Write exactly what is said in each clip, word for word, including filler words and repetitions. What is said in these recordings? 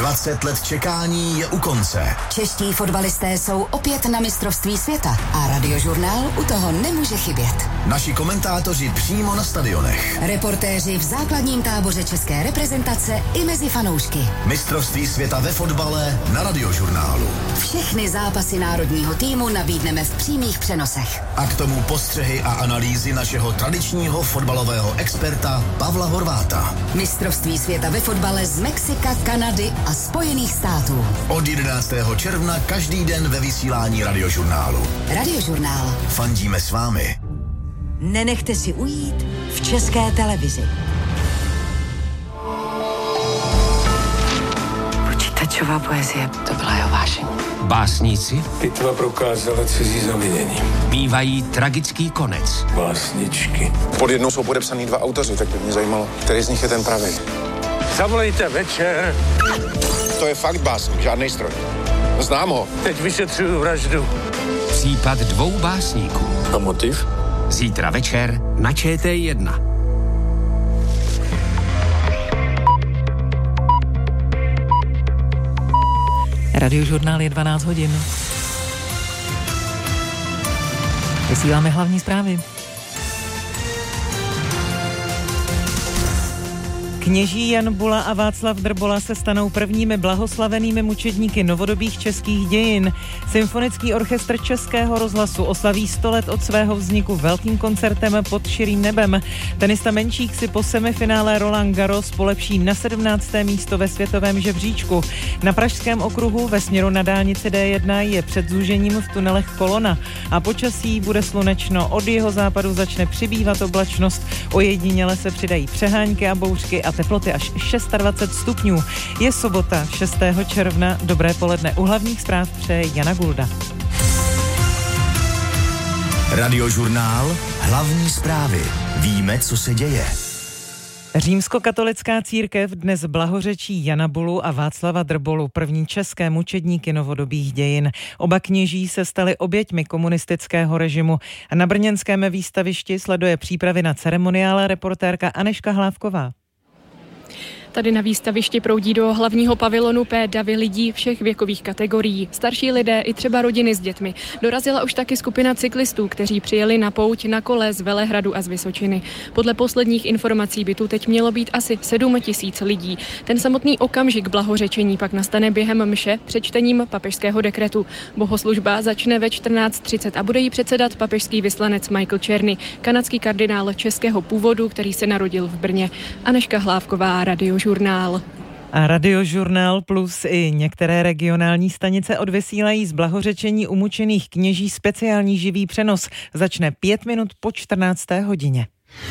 dvacet let čekání je u konce. Čeští fotbalisté jsou opět na mistrovství světa a Radiožurnál u toho nemůže chybět. Naši komentátoři přímo na stadionech. Reportéři v základním táboře české reprezentace i mezi fanoušky. Mistrovství světa ve fotbale na Radiožurnálu. Všechny zápasy národního týmu nabídneme v přímých přenosech. A k tomu postřehy a analýzy našeho tradičního fotbalového experta Pavla Horváta. Mistrovství světa ve fotbale z Mexika, Kanady a Spojených států. Od jedenáctého června každý den ve vysílání Radiožurnálu. Radiožurnál. Fandíme s vámi. Nenechte si ujít v České televizi. Počítačová poezie, to byla jeho vášeň. Básníci pitva prokázala cizí zavinění. Bývají tragický konec. Básničky. Pod jednou jsou podepsaný dva autoři, tak by mě zajímalo, který z nich je ten pravý. Zavolejte Večer. To je fakt básník, žádnej stroj. Znám ho. Teď vyšetřuju vraždu. Případ dvou básníků. A motiv? Zítra večer na Č T jedna. Radiožurnál je dvanáct hodin. Vysíláme hlavní zprávy. Kněží Jan Bula a Václav Drbola se stanou prvními blahoslavenými mučedníky novodobých českých dějin. Symfonický orchestr Českého rozhlasu oslaví sto let od svého vzniku velkým koncertem pod širým nebem. Tenista Menčík si po semifinále Roland Garros polepší na sedmnácté místo ve světovém žebříčku. Na Pražském okruhu ve směru na dálnici D jedna je před zúžením v tunelech kolona a počasí bude slunečno. Od jihozápadu začne přibývat oblačnost, ojediněle se přidají přehánky a bouřky a teploty až dvacet šest stupňů. Je sobota šestého června. Dobré poledne. U hlavních zpráv přeje Jana Gulda. Radiožurnál. Hlavní zprávy. Víme, co se děje. Římskokatolická církev dnes blahořečí Jana Bulu a Václava Drbolu, první české mučedníky novodobých dějin. Oba kněží se stali oběťmi komunistického režimu. Na brněnském výstavišti sleduje přípravy na ceremoniál reportérka Anežka Hlávková. Tady na výstavišti proudí do hlavního pavilonu P davy lidí všech věkových kategorií. Starší lidé i třeba rodiny s dětmi. Dorazila už taky skupina cyklistů, kteří přijeli na pouť na kole z Velehradu a z Vysočiny. Podle posledních informací by tu teď mělo být asi sedm tisíc lidí. Ten samotný okamžik blahořečení pak nastane během mše přečtením papežského dekretu. Bohoslužba začne ve čtrnáct třicet a bude jí předsedat papežský vyslanec Michael Czerny, kanadský kardinál českého původu, který se narodil v Brně. Anežka Hlávková, Radiožurnál. A Radiožurnál plus i některé regionální stanice odvysílají z blahořečení umučených kněží speciální živý přenos. Začne pět minut po čtrnácté hodině.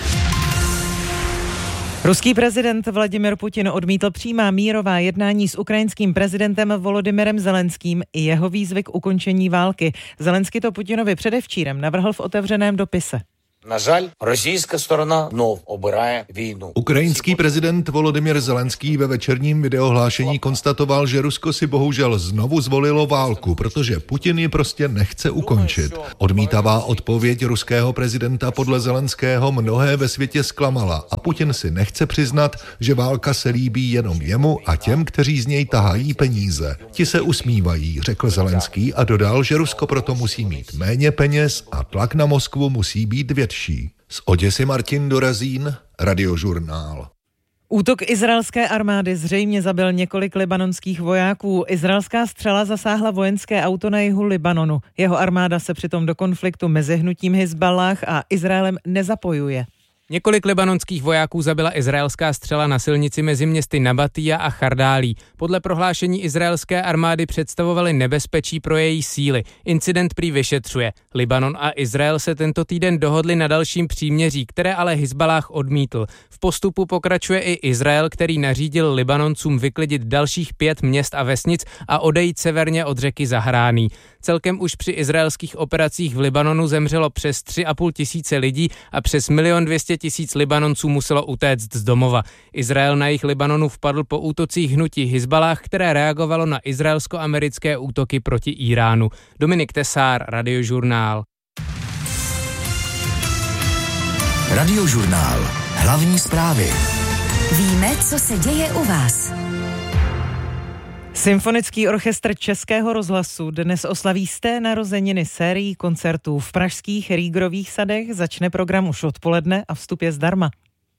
Ruský prezident Vladimir Putin odmítl přímá mírová jednání s ukrajinským prezidentem Volodymyrem Zelenským i jeho výzvy k ukončení války. Zelenský to Putinovi předevčírem navrhl v otevřeném dopise. Na žal, rosijská strana znov obiraje vínu. Ukrajinský prezident Volodymyr Zelenský ve večerním videohlášení konstatoval, že Rusko si bohužel znovu zvolilo válku, protože Putin ji prostě nechce ukončit. Odmítavá odpověď ruského prezidenta podle Zelenského mnohé ve světě zklamala a Putin si nechce přiznat, že válka se líbí jenom jemu a těm, kteří z něj tahají peníze. Ti se usmívají, řekl Zelenský a dodal, že Rusko proto musí mít méně peněz a tlak na Moskvu musí být větší. Z Oděsy Martin Dorazín, Radiožurnál. Útok izraelské armády zřejmě zabil několik libanonských vojáků. Izraelská střela zasáhla vojenské auto na jihu Libanonu. Jeho armáda se přitom do konfliktu mezi hnutím Hizballáh a Izraelem nezapojuje. Několik libanonských vojáků zabila izraelská střela na silnici mezi městy Nabatija a Chardálí. Podle prohlášení izraelské armády představovaly nebezpečí pro její síly. Incident prý vyšetřuje. Libanon a Izrael se tento týden dohodli na dalším příměří, které ale Hizballáh odmítl. V postupu pokračuje i Izrael, který nařídil Libanoncům vyklidit dalších pět měst a vesnic a odejít severně od řeky Zahrání. Celkem už při izraelských operacích v Libanonu zemřelo přes tři a půl tisíce lidí a přes milion dvě stě tisíc Libanonců muselo utéct z domova. Izrael na jih Libanonu vpadl po útocích hnutí Hizballáh, které reagovalo na izraelsko-americké útoky proti Iránu. Dominik Tesár, Radiožurnál. Radiožurnál. Hlavní zprávy. Víme, co se děje u vás. Symfonický orchestr Českého rozhlasu dnes oslaví sté narozeniny sérií koncertů v pražských Rýgrových sadech. Začne program už odpoledne a vstup je zdarma.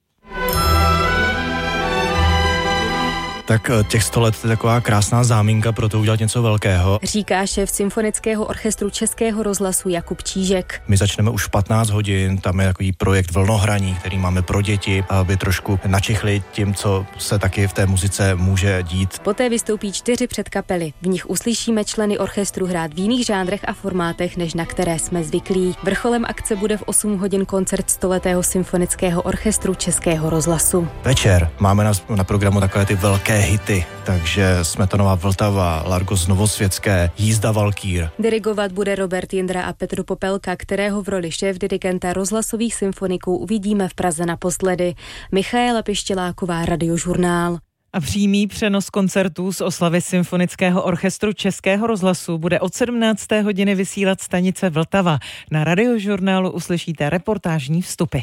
Tak těch sto let je taková krásná záminka pro to udělat něco velkého. Říká šéf Symfonického orchestru Českého rozhlasu Jakub Čížek. My začneme už v patnáct hodin, tam je takový projekt Vlnohraní, který máme pro děti, aby trošku načichli tím, co se taky v té muzice může dít. Poté vystoupí čtyři předkapely. V nich uslyšíme členy orchestru hrát v jiných žánrech a formátech, než na které jsme zvyklí. Vrcholem akce bude v osm hodin koncert stoletého Symfonického orchestru Českého rozhlasu. Večer máme na, na programu takové ty velké hity, takže Smetanová Vltava, Largos Novosvětské, Jízda Valkýr. Dirigovat bude Robert Jindra a Petr Popelka, kterého v roli šéfdirigenta rozhlasových symfoniků uvidíme v Praze naposledy. Michaela Pištěláková, Radiožurnál. A přímý přenos koncertů z oslavy Symfonického orchestru Českého rozhlasu bude od sedmnácté hodiny vysílat stanice Vltava. Na Radiožurnálu uslyšíte reportážní vstupy.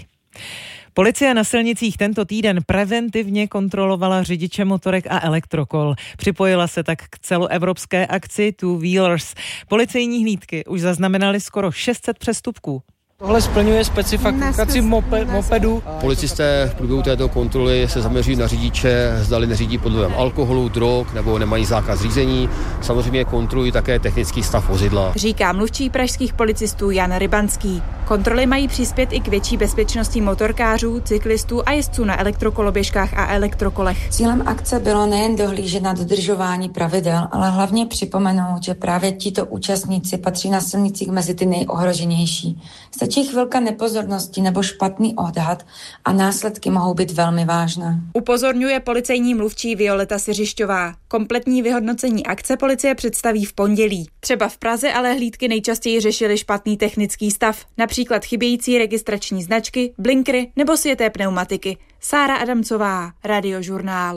Policie na silnicích tento týden preventivně kontrolovala řidiče motorek a elektrokol. Připojila se tak k celoevropské akci Two Wheelers. Policejní hlídky už zaznamenaly skoro šest set přestupků. Tohle splňuje specifikaci mope, mopedu. Policisté v průběhu této kontroly se zaměří na řidiče, zdali neřídí pod vlivem alkoholu, drog nebo nemají zákaz řízení. Samozřejmě kontrolují také technický stav vozidla. Říká mluvčí pražských policistů Jan Rybanský. Kontroly mají přispět i k větší bezpečnosti motorkářů, cyklistů a jezdců na elektrokoloběžkách a elektrokolech. Cílem akce bylo nejen dohlížet na dodržování pravidel, ale hlavně připomenout, že právě tito účastníci patří na silnicích mezi ty nejohroženější. Stačí chvilka nepozornosti nebo špatný odhad a následky mohou být velmi vážné. Upozorňuje policejní mluvčí Violeta Siřišťová. Kompletní vyhodnocení akce policie představí v pondělí. Třeba v Praze ale hlídky nejčastěji řešily špatný technický stav, například chybějící registrační značky, blinkry nebo světé pneumatiky. Sára Adamcová, Radiožurnál.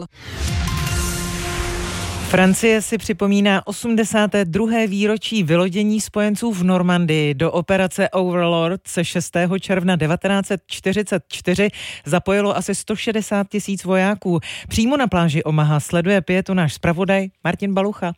Francie si připomíná osmdesáté druhé výročí vylodění spojenců v Normandii. Do operace Overlord se šestého června devatenáct set čtyřicet čtyři zapojilo asi sto šedesát tisíc vojáků. Přímo na pláži Omaha sleduje pětu náš zpravodaj Martin Balucha.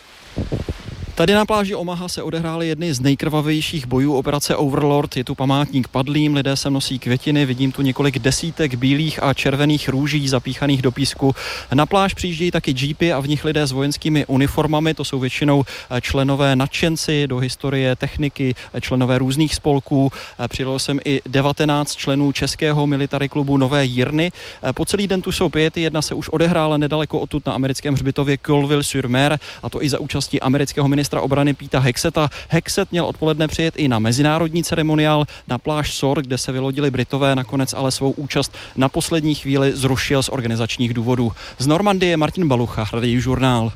Tady na pláži Omaha se odehrály jedny z nejkrvavějších bojů operace Overlord. Je tu památník padlým, lidé sem nosí květiny, vidím tu několik desítek bílých a červených růží zapíchaných do písku. Na pláž přijíždějí taky džípy a v nich lidé s vojenskými uniformami, to jsou většinou členové nadšenci do historie techniky, členové různých spolků. Přijelo sem i devatenáct členů českého military klubu Nové Jirny. Po celý den tu jsou pěty, jedna se už odehrála nedaleko odtud na americkém hřbitově Colville-sur-Mer, a to i za účastí amerického ministra obrany Peta Hexeta. Hexet měl odpoledne přijet i na mezinárodní ceremoniál na pláž Sor, kde se vylodili Britové, nakonec ale svou účast na poslední chvíli zrušil z organizačních důvodů. Z Normandie Martin Balucha, Radiožurnál.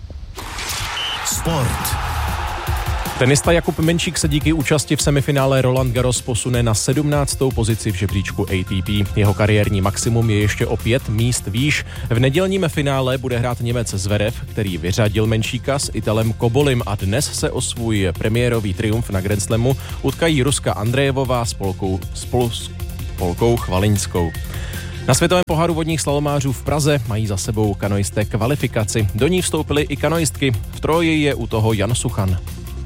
Sport. Tenista Jakub Menšík se díky účasti v semifinále Roland Garros posune na sedmnáctou pozici v žebříčku A T P. Jeho kariérní maximum je ještě o pět míst výš. V nedělním finále bude hrát Němec Zverev, který vyřadil Menšíka s Italem Kobolim, a dnes se o svůj premiérový triumf na Grand Slamu utkají Ruska Andrejevová s Polkou, spolu s Polkou Chvaliňskou. Na světovém poháru vodních slalomářů v Praze mají za sebou kanoisté kvalifikaci. Do ní vstoupily i kanoistky. V Troji je u toho Jan Suchan.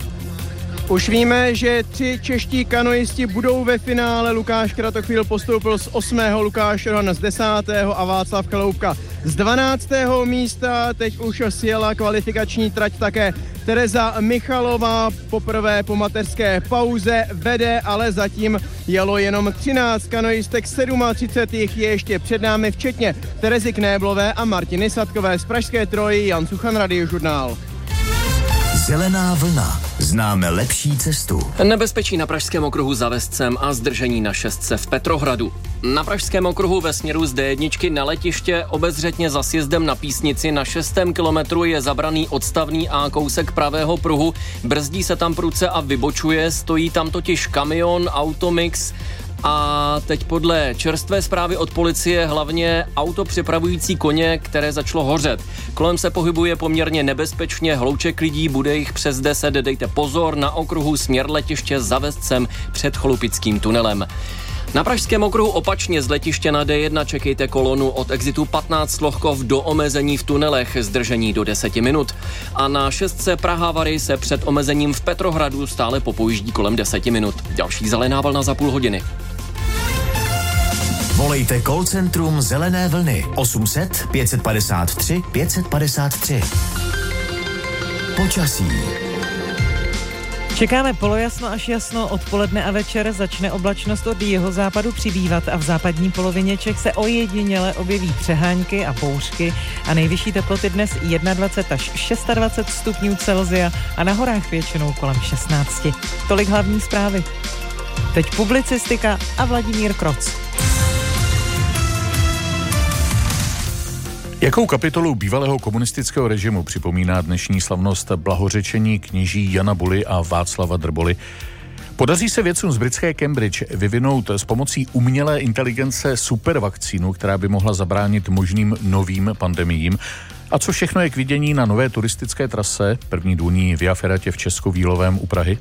Už víme, že tři čeští kanoisti budou ve finále. Lukáš Kratochvíl postoupil z osmého, Lukáš Rohan z desátého a Václav Chaloupka z dvanáctého místa. Teď už sjela kvalifikační trať také Tereza Michalová. Poprvé po mateřské pauze vede, ale zatím jelo jenom třináct kanoistek, třicet sedm jich je ještě před námi, včetně Terezy Knéblové a Martiny Sadkové. Z pražské Troji Jan Suchan, Radiožurnál. Zelená vlna. Známe lepší cestu. Nebezpečí na pražském okruhu za Vescem a zdržení na šestce v Petrohradu. Na pražském okruhu ve směru z D jedna na letiště obezřetně za sjezdem na Písnici na šestém kilometru je zabraný odstavný a kousek pravého pruhu. Brzdí se tam prudce a vybočuje, stojí tam totiž kamion, Automix. A teď podle čerstvé zprávy od policie hlavně auto přepravující koně, které začalo hořet. Kolem se pohybuje poměrně nebezpečně hlouček lidí, bude jich přes deset, dejte pozor, na okruhu směr letiště za Vescem před Cholupickým tunelem. Na pražském okruhu opačně z letiště na D jedna čekejte kolonu od exitu patnáct Lohkov do omezení v tunelech, zdržení do deseti minut. A na šestce Praha-Vary se před omezením v Petrohradu stále popojíždí kolem deseti minut. Další zelená vlna za půl hodiny. Volejte call centrum Zelené vlny osm set pět padesát tři pět padesát tři. Počasí. Čekáme polojasno až jasno, odpoledne a večer začne oblačnost od jihozápadu přibývat a v západní polovině Čech se ojediněle objeví přehánky a bouřky a nejvyšší teploty dnes dvacet jedna až dvacet šest stupňů Celsia a na horách většinou kolem šestnáct. Tolik hlavní zprávy. Teď publicistika a Vladimír Kroc. Jakou kapitolu bývalého komunistického režimu připomíná dnešní slavnost blahořečení kněží Jana Buly a Václava Drboly? Podaří se vědcům z britské Cambridge vyvinout s pomocí umělé inteligence supervakcínu, která by mohla zabránit možným novým pandemiím? A co všechno je k vidění na nové turistické trase, první důlní Via Ferratě v Českovílovém u Prahy?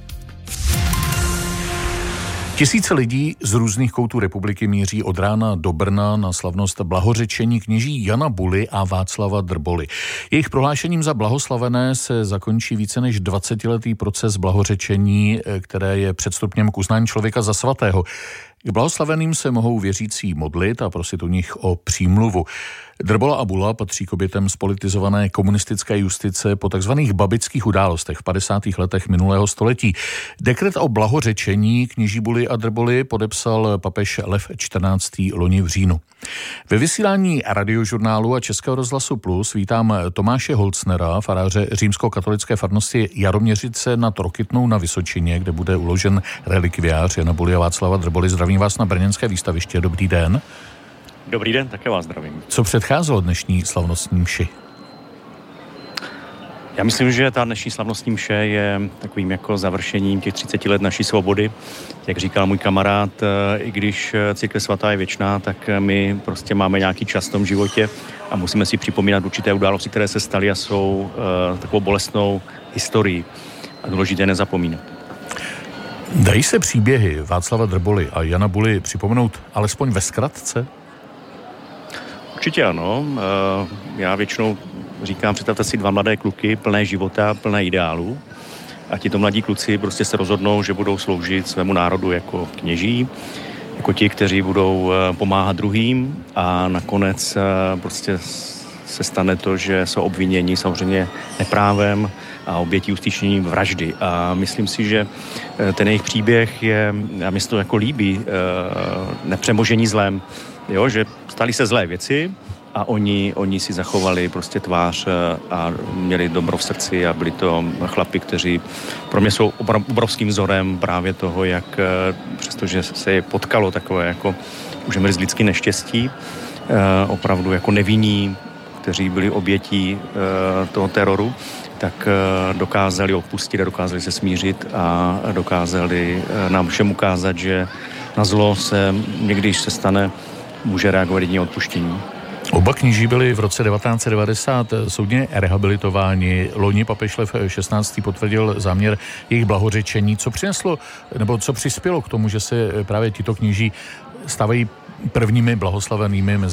Tisíce lidí z různých koutů republiky míří od rána do Brna na slavnost blahořečení kněží Jana Buly a Václava Drboly. Jejich prohlášením za blahoslavené se zakončí více než dvacetiletý proces blahořečení, které je předstupněm k uznání člověka za svatého. K blahoslaveným se mohou věřící modlit a prosit u nich o přímluvu. Drbola a Bula patří k obětem spolitizované komunistické justice po takzvaných babických událostech v padesátých letech minulého století. Dekret o blahořečení kněží Buly a Drboly podepsal papež Lev čtrnáctý loni v říjnu. Ve vysílání Radiožurnálu a Českého rozhlasu Plus vítám Tomáše Holcnera, faráře římskokatolické farnosti Jaroměřice nad Rokytnou na Vysočině, kde bude uložen relikviář Jana Buly a Václava Drboly. Zdravím vás na brněnské výstaviště. Dobrý den. Dobrý den, také vás zdravím. Co předcházelo dnešní slavnostní mši? Já myslím, že ta dnešní slavnostní mše je takovým jako završením těch třiceti let naší svobody. Jak říkal můj kamarád, i když církev svatá je věčná, tak my prostě máme nějaký čas v tom životě a musíme si připomínat určité události, které se staly a jsou uh, takovou bolestnou historií. A důležité je nezapomínat. Dají se příběhy Václava Drboly a Jana Buly připomenout alespoň ve zkratce? Určitě ano. Já většinou říkám, představte si dva mladé kluky, plné života, plné ideálů. A tito mladí kluci prostě se rozhodnou, že budou sloužit svému národu jako kněží, jako ti, kteří budou pomáhat druhým a nakonec prostě se stane to, že jsou obviněni samozřejmě neprávem a obětí uskutečnění vraždy. A myslím si, že ten jejich příběh je, a mi se to jako líbí, nepřemožení zlem. Jo, že staly se zlé věci a oni, oni si zachovali prostě tvář a měli dobro v srdci a byli to chlapi, kteří pro mě jsou obrovským vzorem právě toho, jak přestože se je potkalo takové jako už lidský neštěstí, opravdu jako nevinní, kteří byli obětí toho teroru, tak dokázali odpustit a dokázali se smířit a dokázali nám všem ukázat, že na zlo se někdy, když se stane, může reagovat jedině odpuštění. Oba kněží byli v roce devatenáct set devadesát soudně rehabilitováni. Loni papež Lev šestnáctý potvrdil záměr jejich blahořečení. Co přineslo, nebo co přispělo k tomu, že se právě tito kněží stávají prvními blahoslavenými mezi